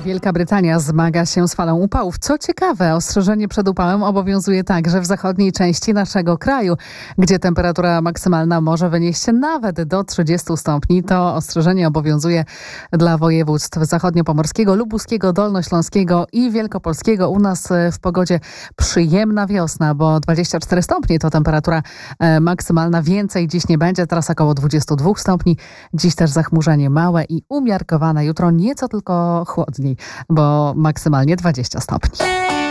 Wielka Brytania zmaga się z falą upałów. Co ciekawe, ostrzeżenie przed upałem obowiązuje także w zachodniej części naszego kraju, gdzie temperatura maksymalna może wynieść nawet do 30 stopni. To ostrzeżenie obowiązuje dla województw zachodniopomorskiego, lubuskiego, dolnośląskiego i wielkopolskiego. U nas w pogodzie przyjemna wiosna, bo 24 stopnie to temperatura maksymalna. Więcej dziś nie będzie, teraz około 22 stopni. Dziś też zachmurzenie małe i umiarkowane. Jutro nieco tylko chłodniej, bo maksymalnie 20 stopni.